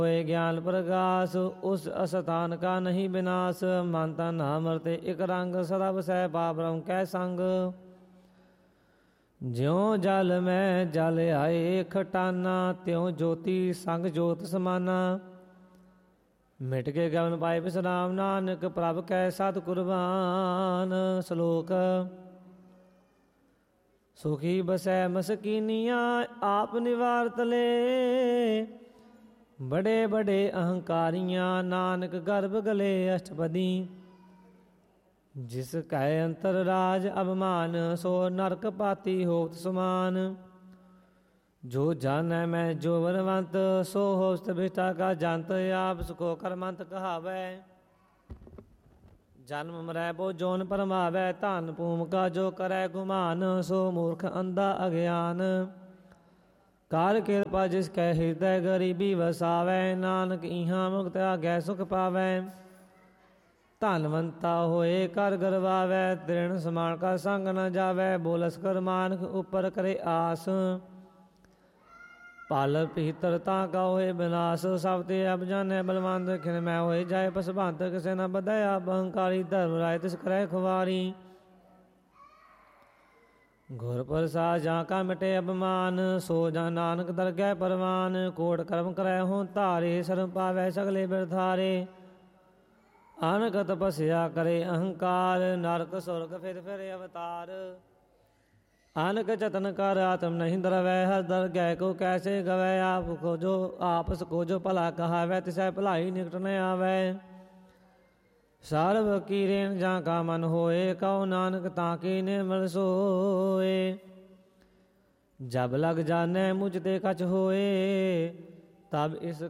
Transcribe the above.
ਹੋਏ ਗਿਆਨ ਪ੍ਰਗਾਸ ਉਸ ਅਸਥਾਨ ਕਾ ਨਹੀਂ ਬਿਨਾਸ਼। ਮਨ ਤਨ ਨਾਮ ਰਤੇ ਇਕ ਰੰਗ ਸਦਾ ਵਸੈ ਪਾਪ ਰੰਗ ਕੈ ਸੰਗ। ਜਿਉ ਜਲ ਮੈਂ ਜਲ ਆਏ ਖਟਾਨਾ ਤਿਉ ਜੋਤੀ ਸੰਗ ਜੋਤ ਸਮਾਨਾ। ਮਿਟ ਕੇ ਗਵਨ ਪਾਏ ਵਿਸਰਾਮ ਨਾਨਕ ਪ੍ਰਭ ਕੈ ਸਤ ਕੁਰਬਾਨ। ਸ਼ਲੋਕ ਸੁਖੀ ਬਸੈ ਮਸਕੀਨੀਆਂ ਆਪ ਨਿਵਾਰਤ ਲੈ। ਬੜੇ ਬੜੇ ਅਹੰਕਾਰੀਆਂ ਨਾਨਕ ਗਰਭ ਗਲੇ ਅਸ਼ਟਪਦੀ। ਜਿਸ ਕੈ ਅੰਤਰ ਰਾਜ ਅਭਮਾਨ ਸੋ ਨਰਕ ਪਾਤੀ ਹੋਤ ਸਮਾਨ। ਜੋ ਜਾਣੈ ਮੈਂ ਜੋ ਵਰਵੰਤ ਸੋ ਹੋਸਤ ਬਿਟਾ ਕਾ ਜੰਤ। ਆਪ ਸਕੋ ਕਰਮੰਤ ਕਹਾਵੈ ਜਨਮ ਮਰੈ ਬੋ ਜੋਨ ਪਰਮਾਵੈ। ਧਨ ਭੂਮਿਕਾ ਜੋ ਕਰੈ ਗੁਮਾਨ ਸੋ ਮੂਰਖ ਅੰਧਾ ਅਗਿਆਨ। ਕਾਰ ਕਿਰਪਾ ਜਿਸ ਕੈ ਹਿਰਦੈ ਗਰੀਬੀ ਵਸਾਵੈ। ਨਾਨਕ ਇਹਾਂ ਮੁਕਤ ਆਗੈ ਸੁਖ ਪਾਵੈ। ਧਨਵੰਤਾ ਹੋਏ ਕਰ ਗਰਵਾਵੈ। ਤ੍ਰਿਣ ਸਮਾਨ ਕਾ ਸੰਗ ਨ ਜਾਵੈ। ਬੋਲਸ ਕਰ ਮਾਨਕ ਉੱਪਰ ਕਰੇ ਆਸ। ਪਾਲ ਪੀਤਰ ਤਾਂ ਕਾ ਹੋਏ ਬਿਨਾਸ਼। ਸਭ ਤੇ ਅਬ ਜਾਣੈ ਬਲਵੰਤ ਖਿਨ ਮੈਂ ਹੋਏ ਜਾਏ ਪਸਭੰਤ। ਕਿਸੇ ਨ ਬਧੈ ਆਪ ਅਹੰਕਾਰੀ ਧਰਮ ਰਾਏ ਤਿਸ ਕਰੈ ਖੁਵਾਰੀ। ਗੁਰ ਪ੍ਰਸਾਦ ਜਾਂ ਕਾ ਮਿਟੇ ਅਭਮਾਨ ਸੋ ਜਾਂ ਨਾਨਕ ਦਰਗਹਿ ਪਰਵਾਨ। ਕੋਟ ਕਰਮ ਕਰੈ ਹੋਂ ਧਾਰੇ ਸਰਮ ਪਾਵੈ ਸਗਲੇ ਬਿਰਧਾਰੇ। ਅਨਕ ਤਪੱਸਿਆ ਕਰੇ ਅਹੰਕਾਰ ਨਰਕ ਸੁਰਗ ਫਿਰ ਫਿਰ ਅਵਤਾਰ। ਅਨਕ ਜਤਨ ਕਰ ਆਤਮ ਨਹੀਂ ਦਰਵੈ ਹਰ ਦਰਗਹਿ ਕੋ ਕੈਸੇ ਗਵੈ। ਆਪ ਕੋ ਜੋ ਆਪਸ ਕੋ ਜੋ ਭਲਾ ਕਹਾਵੈ ਤਿਸੈ ਭਲਾਈ ਨਿਕਟ ਨ ਆਵੈ। ਸਰਬ ਕੀਰੇਨ ਜਾਂ ਕਾ ਮਨ ਹੋਏ ਕਉ ਨਾਨਕ ਤਾਂ ਕੀ ਨਿਰਮਲ ਸੋਏ। ਜਬ ਲਗ ਜਾਣੈ ਮੁਝ ਤੇ ਕਛ ਹੋਏ ਤਬ ਇਸ